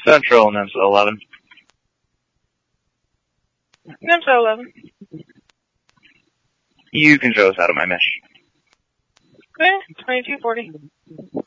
Central, NIMS 11. NIMS 11. You can show us out of my mesh. Okay, 2240.